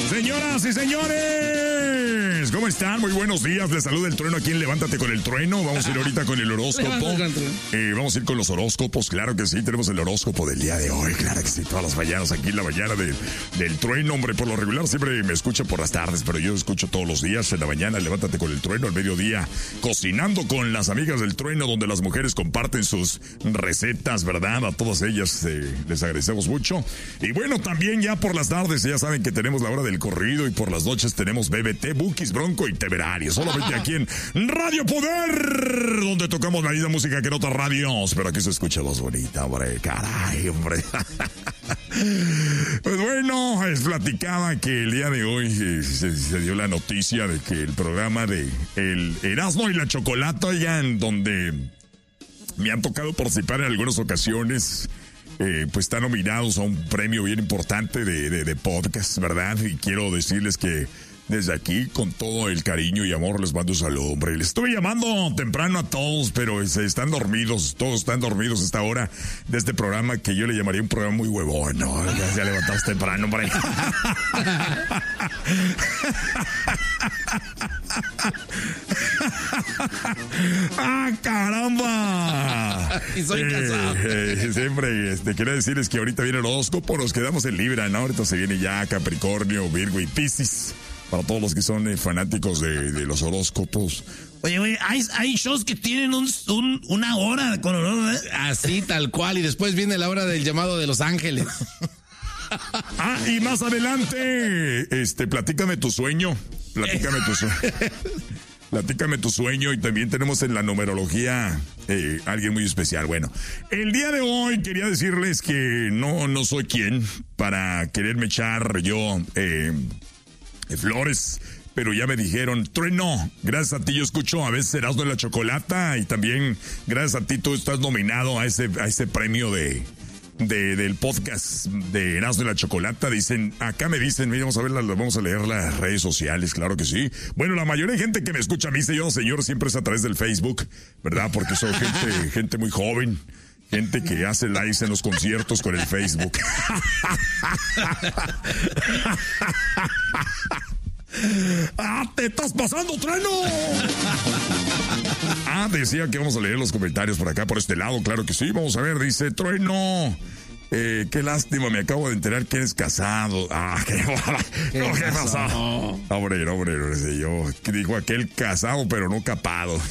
Señoras y señores, ¿cómo están? Muy buenos días. Les saluda el trueno aquí en Levántate con el Trueno. Vamos a ir ahorita con el horóscopo. Vamos a ir con los horóscopos, claro que sí. Tenemos el horóscopo del día de hoy, claro que sí. Todas las mañanas aquí en la mañana del Trueno. Hombre, por lo regular siempre me escucha por las tardes, pero yo escucho todos los días. En la mañana, Levántate con el Trueno. Al mediodía, cocinando con las amigas del Trueno, donde las mujeres comparten sus recetas, ¿verdad? A todas ellas les agradecemos mucho. Y bueno, también ya por las tardes, ya saben que tenemos la hora del corrido, y por las noches tenemos BBT, Bukis, Bronco y Temerario. Solamente aquí en Radio Poder, donde tocamos la misma música que en otras radios, pero aquí se escucha más bonita, hombre. Caray, hombre. Pues bueno, les platicaba que el día de hoy se dio la noticia de que el programa de El Erasmo y la Chocolata, oigan, donde me han tocado participar en algunas ocasiones, pues están nominados a un premio bien importante de podcast, ¿verdad? Y quiero decirles que desde aquí, con todo el cariño y amor, les mando un saludo, hombre. Les estuve llamando temprano a todos, pero están dormidos, todos están dormidos a esta hora de este programa, que yo le llamaría un programa muy huevón, ¿no? Ya levantaste temprano, hombre. ¡Ah, caramba! Y soy casado. Siempre quería decirles que ahorita viene el horóscopo, nos quedamos en Libra, ¿no? Ahorita se viene ya Capricornio, Virgo y Piscis. Para todos los que son fanáticos de los horóscopos. Oye, hay shows que tienen una hora con horóscopo, ¿eh? Así, tal cual, y después viene la hora del llamado de Los Ángeles. Y más adelante, platícame tu sueño. Platícame tu sueño. Y también tenemos en la numerología alguien muy especial. Bueno, el día de hoy quería decirles que no soy quien para quererme echar yo flores, pero ya me dijeron, Trueno, gracias a ti yo escucho a veces Erasmo y la Chocolata, y también gracias a ti tú estás nominado a ese premio del podcast de Erasmo y la Chocolata. Acá me dicen, mira, vamos a leer las redes sociales, claro que sí. Bueno, la mayoría de gente que me escucha a mí, señor, siempre es a través del Facebook, ¿verdad? Porque soy gente muy joven. Gente que hace likes en los conciertos con el Facebook. ¡Ah, te estás pasando, Trueno! Decía que vamos a leer los comentarios por acá, por este lado, claro que sí. Vamos a ver, dice Trueno. Qué lástima, me acabo de enterar que eres casado. ¿Qué pasó? Hombre, yo dijo aquel casado, pero no capado.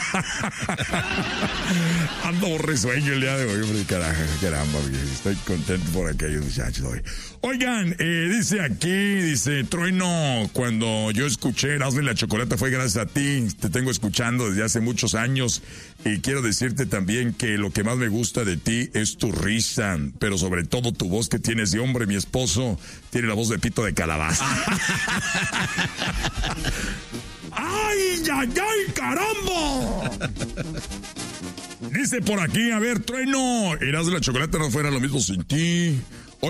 Ando risueño el día de hoy, hombre, caramba, estoy contento por aquellos muchachos hoy. Oigan, dice Trueno, cuando yo escuché Erasmo y la Chocolata fue gracias a ti, te tengo escuchando desde hace muchos años, y quiero decirte también que lo que más me gusta de ti es tu risa, pero sobre todo tu voz que tienes de hombre. Mi esposo tiene la voz de pito de calabaza. ¡Ay, caramba! Dice por aquí, a ver, Trueno, Erasmo y la Chocolata no fuera lo mismo sin ti.